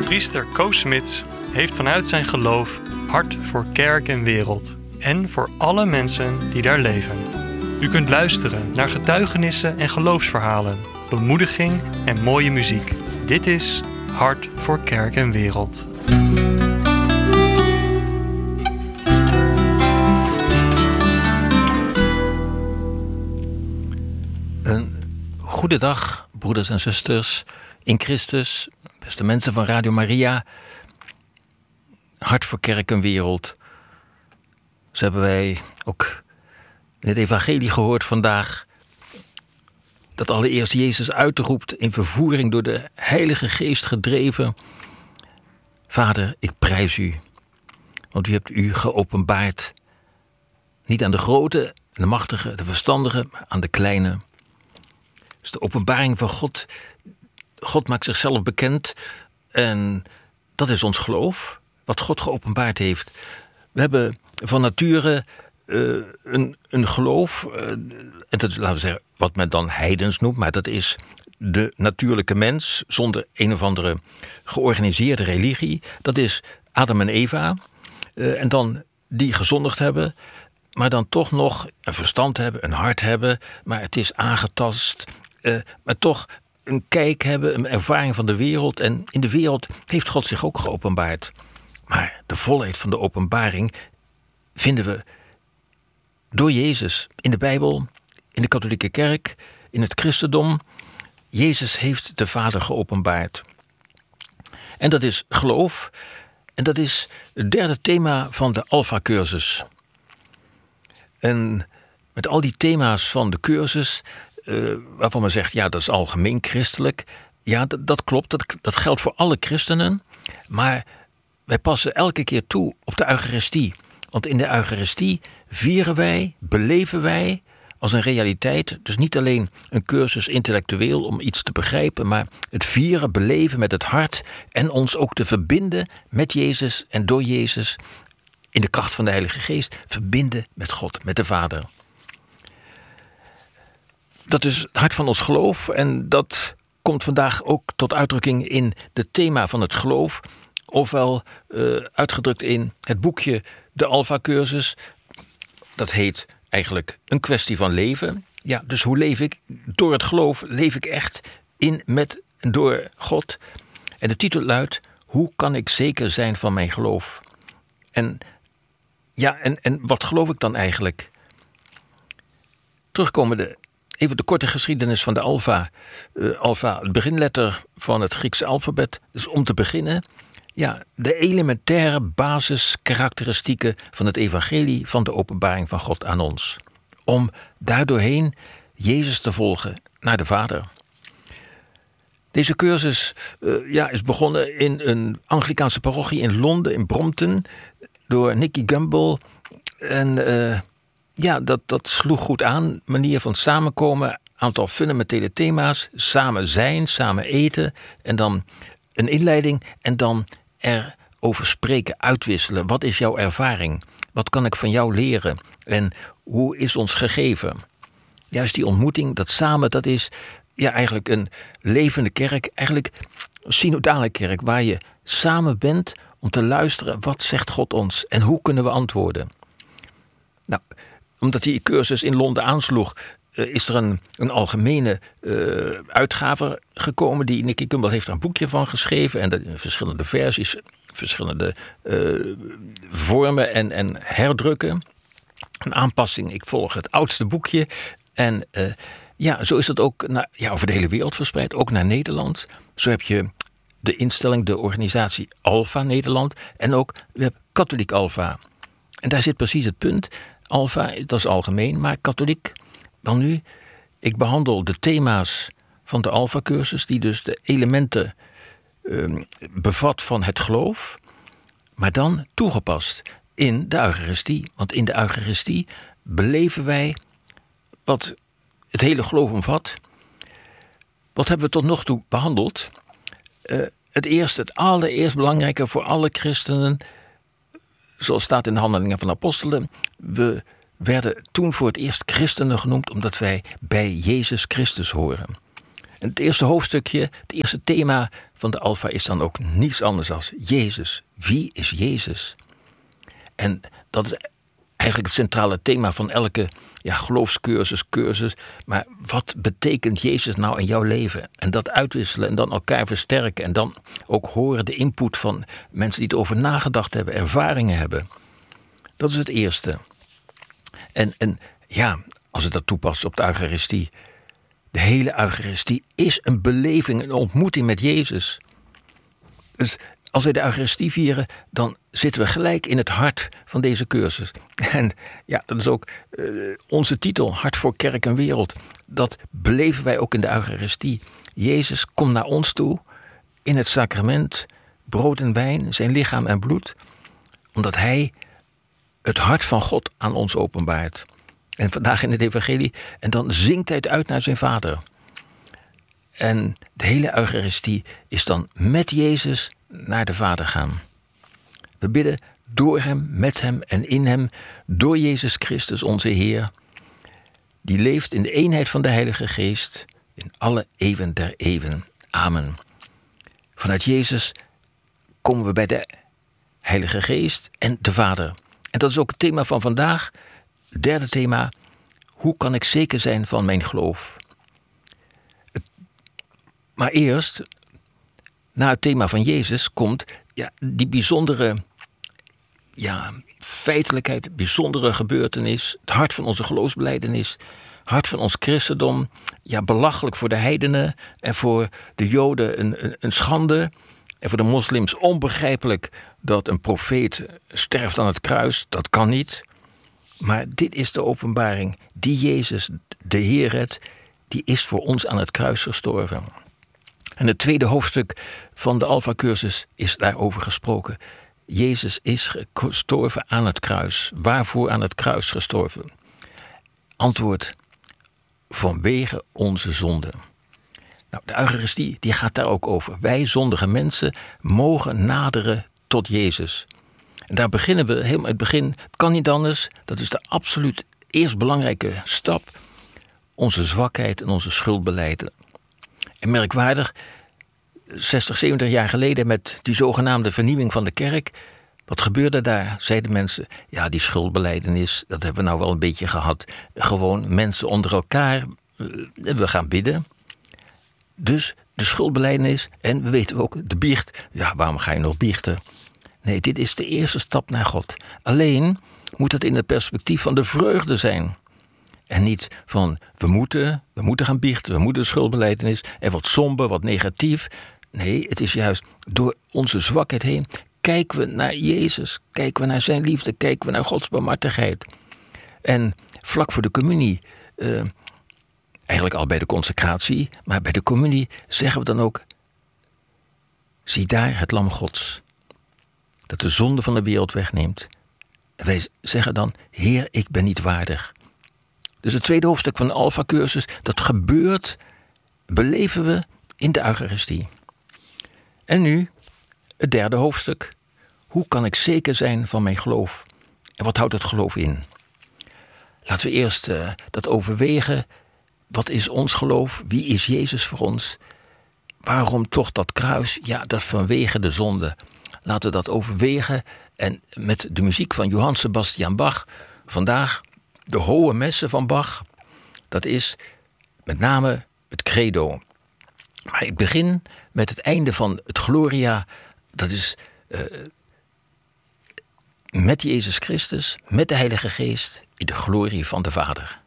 Priester Koos Smits heeft vanuit zijn geloof hart voor kerk en wereld en voor alle mensen die daar leven. U kunt luisteren naar getuigenissen en geloofsverhalen, bemoediging en mooie muziek. Dit is Hart voor kerk en wereld. Goedendag, broeders en zusters in Christus, beste mensen van Radio Maria. Hart voor kerk en wereld. Zo hebben wij ook in het evangelie gehoord vandaag dat allereerst Jezus uitroept in vervoering door de Heilige Geest gedreven: Vader, ik prijs u, want u hebt u geopenbaard. Niet aan de grote, de machtige, de verstandige, maar aan de kleine. Dus de openbaring van God. God maakt zichzelf bekend en dat is ons geloof, wat God geopenbaard heeft. We hebben van nature een geloof, en dat is, laten we zeggen, wat men dan heidens noemt, maar dat is de natuurlijke mens zonder een of andere georganiseerde religie. Dat is Adam en Eva, en dan die gezondigd hebben, maar dan toch nog een verstand hebben, een hart hebben, maar het is aangetast, maar toch een kijk hebben, een ervaring van de wereld. En in de wereld heeft God zich ook geopenbaard. Maar de volheid van de openbaring vinden we door Jezus. In de Bijbel, in de katholieke kerk, in het christendom. Jezus heeft de Vader geopenbaard. En dat is geloof. En dat is het derde thema van de Alpha-cursus. En met al die thema's van de cursus, waarvan men zegt, ja, dat is algemeen christelijk. Ja, dat klopt, dat geldt voor alle christenen. Maar wij passen elke keer toe op de Eucharistie. Want in de Eucharistie vieren wij, beleven wij als een realiteit. Dus niet alleen een cursus intellectueel om iets te begrijpen, maar het vieren, beleven met het hart en ons ook te verbinden met Jezus en door Jezus in de kracht van de Heilige Geest, verbinden met God, met de Vader. Dat is het hart van ons geloof en dat komt vandaag ook tot uitdrukking in het thema van het geloof. Ofwel uitgedrukt in het boekje De Alpha-cursus. Dat heet eigenlijk Een kwestie van leven. Ja, dus hoe leef ik? Door het geloof leef ik echt in, met en door God. En de titel luidt: Hoe kan ik zeker zijn van mijn geloof? En wat geloof ik dan eigenlijk? Terugkomende even de korte geschiedenis van de Alpha. Alpha, het beginletter van het Griekse alfabet. Dus om te beginnen, ja, de elementaire basiskarakteristieken van het evangelie van de openbaring van God aan ons. Om daardoorheen Jezus te volgen naar de Vader. Deze cursus is begonnen in een Anglikaanse parochie in Londen, in Brompton, door Nicky Gumbel. En dat sloeg goed aan. Manier van samenkomen, aantal fundamentele thema's, samen zijn, samen eten en dan een inleiding en dan erover spreken, uitwisselen. Wat is jouw ervaring? Wat kan ik van jou leren? En hoe is ons gegeven? Juist die ontmoeting, dat samen, dat is eigenlijk een levende kerk, eigenlijk een synodale kerk, waar je samen bent om te luisteren, wat zegt God ons en hoe kunnen we antwoorden? Nou, omdat die cursus in Londen aansloeg, is er een algemene uitgave gekomen. Die Nicky Gumbel heeft er een boekje van geschreven. En verschillende versies, verschillende vormen en herdrukken. Een aanpassing. Ik volg het oudste boekje. En zo is dat ook over de hele wereld verspreid. Ook naar Nederland. Zo heb je de instelling, de organisatie Alpha Nederland. En ook, we hebben Katholiek Alpha. En daar zit precies het punt. Alpha, dat is algemeen, maar katholiek. Dan nu, ik behandel de thema's van de Alpha-cursus, die dus de elementen bevat van het geloof, maar dan toegepast in de Eucharistie. Want in de Eucharistie beleven wij wat het hele geloof omvat. Wat hebben we tot nog toe behandeld? Het allereerst belangrijke voor alle christenen, zoals staat in de Handelingen van de Apostelen, we werden toen voor het eerst christenen genoemd omdat wij bij Jezus Christus horen. En het eerste hoofdstukje, het eerste thema van de Alfa is dan ook niets anders dan Jezus. Wie is Jezus? En dat is eigenlijk het centrale thema van elke geloofscursus. Maar wat betekent Jezus nou in jouw leven? En dat uitwisselen en dan elkaar versterken. En dan ook horen de input van mensen die erover nagedacht hebben, ervaringen hebben. Dat is het eerste. En als we dat toepassen op de Eucharistie. De hele Eucharistie is een beleving, een ontmoeting met Jezus. Dus als wij de Eucharistie vieren, dan zitten we gelijk in het hart van deze cursus. En dat is ook onze titel, Hart voor Kerk en Wereld. Dat beleven wij ook in de Eucharistie. Jezus komt naar ons toe in het sacrament, brood en wijn, zijn lichaam en bloed. Omdat hij het hart van God aan ons openbaart. En vandaag in het evangelie, en dan zingt hij het uit naar zijn Vader. En de hele Eucharistie is dan met Jezus naar de Vader gaan. We bidden door hem, met hem en in hem, door Jezus Christus onze Heer, die leeft in de eenheid van de Heilige Geest, in alle eeuwen der eeuwen. Amen. Vanuit Jezus komen we bij de Heilige Geest en de Vader. En dat is ook het thema van vandaag. Het derde thema, hoe kan ik zeker zijn van mijn geloof? Maar eerst, na het thema van Jezus, komt die bijzondere feitelijkheid, bijzondere gebeurtenis, het hart van onze geloofsbelijdenis, het hart van ons christendom, belachelijk voor de heidenen en voor de Joden een schande en voor de moslims onbegrijpelijk dat een profeet sterft aan het kruis, dat kan niet. Maar dit is de openbaring, die Jezus, de Heer redt, die is voor ons aan het kruis gestorven. En het tweede hoofdstuk van de Alpha-cursus is daarover gesproken. Jezus is gestorven aan het kruis. Waarvoor aan het kruis gestorven? Antwoord, vanwege onze zonden. Nou, de Eucharistie die gaat daar ook over. Wij zondige mensen mogen naderen tot Jezus. En daar beginnen we helemaal in het begin. Het kan niet anders. Dat is de absoluut eerst belangrijke stap. Onze zwakheid en onze schuld belijden. En merkwaardig, 60, 70 jaar geleden met die zogenaamde vernieuwing van de kerk. Wat gebeurde daar? Zeiden mensen, die schuldbelijdenis, dat hebben we nou wel een beetje gehad. Gewoon mensen onder elkaar, we gaan bidden. Dus de schuldbelijdenis en we weten ook de biecht. Waarom ga je nog biechten? Nee, dit is de eerste stap naar God. Alleen moet het in het perspectief van de vreugde zijn. En niet van, we moeten gaan biechten, we moeten de schuldbelijdenis en wat somber, wat negatief. Nee, het is juist door onze zwakheid heen kijken we naar Jezus, kijken we naar zijn liefde, kijken we naar Gods barmhartigheid. En vlak voor de communie, eigenlijk al bij de consecratie, maar bij de communie zeggen we dan ook, zie daar het lam Gods, dat de zonde van de wereld wegneemt. En wij zeggen dan, Heer, ik ben niet waardig. Dus het tweede hoofdstuk van de Alpha-cursus, dat gebeurt, beleven we in de Eucharistie. En nu, het derde hoofdstuk. Hoe kan ik zeker zijn van mijn geloof? En wat houdt het geloof in? Laten we eerst dat overwegen. Wat is ons geloof? Wie is Jezus voor ons? Waarom toch dat kruis? Dat vanwege de zonde. Laten we dat overwegen. En met de muziek van Johann Sebastian Bach, vandaag de hohe messen van Bach, dat is met name het credo. Maar ik begin met het einde van het Gloria, dat is met Jezus Christus, met de Heilige Geest, in de glorie van de Vader.